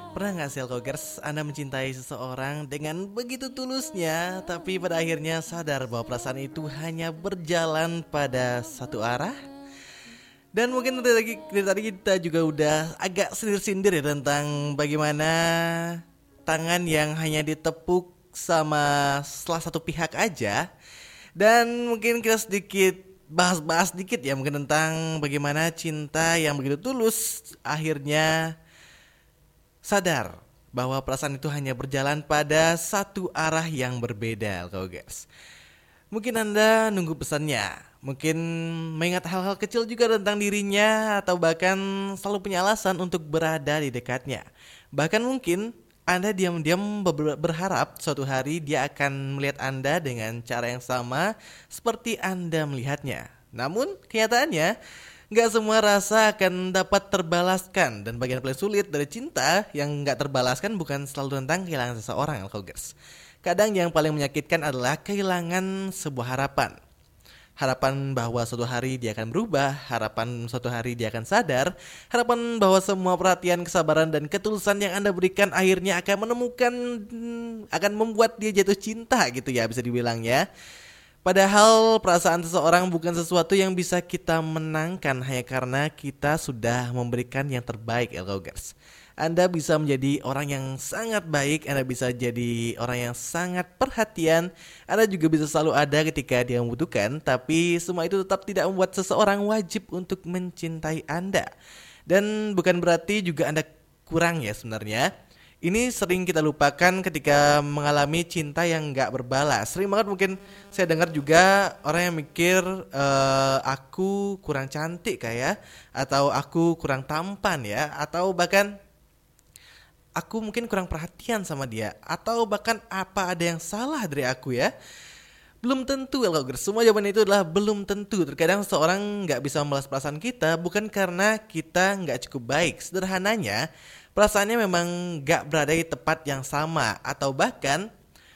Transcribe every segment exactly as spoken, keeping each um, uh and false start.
Pernah gak sih Elkogers, Anda mencintai seseorang dengan begitu tulusnya, tapi pada akhirnya sadar bahwa perasaan itu hanya berjalan pada satu arah? Dan mungkin dari tadi, dari tadi kita juga udah agak sindir-sindir ya tentang bagaimana tangan yang hanya ditepuk sama salah satu pihak aja. Dan mungkin kita sedikit bahas-bahas dikit ya mungkin tentang bagaimana cinta yang begitu tulus akhirnya sadar bahwa perasaan itu hanya berjalan pada satu arah yang berbeda, guys. Mungkin Anda nunggu pesannya, mungkin mengingat hal-hal kecil juga tentang dirinya, atau bahkan selalu punya alasan untuk berada di dekatnya. Bahkan mungkin Anda diam-diam berharap suatu hari dia akan melihat Anda dengan cara yang sama seperti Anda melihatnya. Namun kenyataannya gak semua rasa akan dapat terbalaskan. Dan bagian paling sulit dari cinta yang gak terbalaskan bukan selalu tentang kehilangan seseorang, Alkogers. Kadang yang paling menyakitkan adalah kehilangan sebuah harapan. Harapan bahwa suatu hari dia akan berubah, harapan suatu hari dia akan sadar, harapan bahwa semua perhatian, kesabaran, dan ketulusan yang Anda berikan akhirnya akan menemukan, akan membuat dia jatuh cinta gitu ya, bisa dibilang ya. Padahal perasaan seseorang bukan sesuatu yang bisa kita menangkan hanya karena kita sudah memberikan yang terbaik, Elkogers. Anda bisa menjadi orang yang sangat baik, Anda bisa jadi orang yang sangat perhatian, Anda juga bisa selalu ada ketika dia membutuhkan, tapi semua itu tetap tidak membuat seseorang wajib untuk mencintai Anda. Dan bukan berarti juga Anda kurang ya sebenarnya. Ini sering kita lupakan ketika mengalami cinta yang gak berbalas. Sering banget mungkin saya dengar juga orang yang mikir e, aku kurang cantik kayak, atau aku kurang tampan ya, atau bahkan aku mungkin kurang perhatian sama dia, atau bahkan apa ada yang salah dari aku ya. Belum tentu, Elkogers. Semua jawaban itu adalah belum tentu. Terkadang seorang gak bisa membalas perasaan kita bukan karena kita gak cukup baik. Sederhananya, perasaannya memang gak berada di tempat yang sama, atau bahkan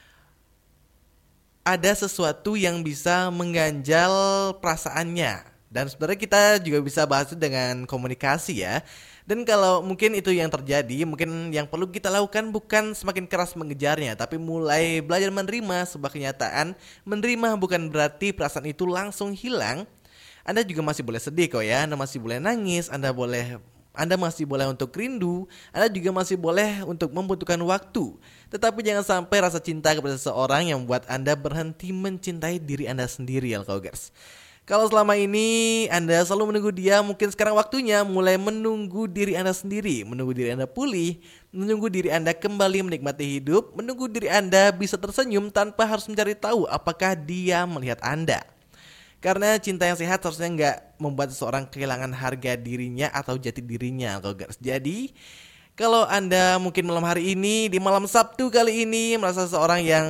ada sesuatu yang bisa mengganjal perasaannya. Dan sebenarnya kita juga bisa bahas itu dengan komunikasi ya. Dan kalau mungkin itu yang terjadi, mungkin yang perlu kita lakukan bukan semakin keras mengejarnya, tapi mulai belajar menerima sebuah kenyataan. Menerima bukan berarti perasaan itu langsung hilang. Anda juga masih boleh sedih kok ya, Anda masih boleh nangis, Anda boleh Anda masih boleh untuk rindu, Anda juga masih boleh untuk membutuhkan waktu. Tetapi jangan sampai rasa cinta kepada seseorang yang membuat Anda berhenti mencintai diri Anda sendiri, Elkogers. Kalau selama ini Anda selalu menunggu dia, mungkin sekarang waktunya mulai menunggu diri Anda sendiri, menunggu diri Anda pulih, menunggu diri Anda kembali menikmati hidup, menunggu diri Anda bisa tersenyum tanpa harus mencari tahu apakah dia melihat Anda. Karena cinta yang sehat harusnya nggak membuat seseorang kehilangan harga dirinya atau jati dirinya, Elkogers. Jadi kalau Anda mungkin malam hari ini, di malam Sabtu kali ini merasa seseorang yang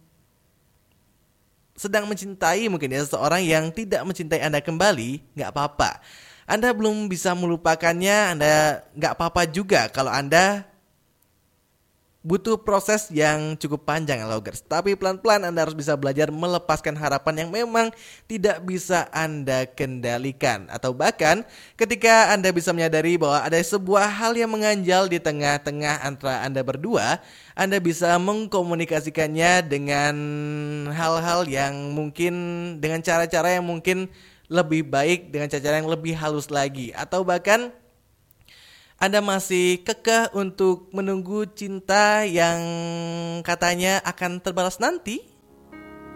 sedang mencintai mungkin ya seseorang yang tidak mencintai Anda kembali, gak apa-apa. Anda belum bisa melupakannya, Anda gak apa-apa juga kalau Anda butuh proses yang cukup panjang, Elkogers. Tapi pelan-pelan Anda harus bisa belajar melepaskan harapan yang memang tidak bisa Anda kendalikan. Atau bahkan ketika Anda bisa menyadari bahwa ada sebuah hal yang mengganjal di tengah-tengah antara Anda berdua, Anda bisa mengkomunikasikannya dengan hal-hal yang mungkin, dengan cara-cara yang mungkin lebih baik, dengan cara-cara yang lebih halus lagi. Atau bahkan Anda masih kekeh untuk menunggu cinta yang katanya akan terbalas nanti,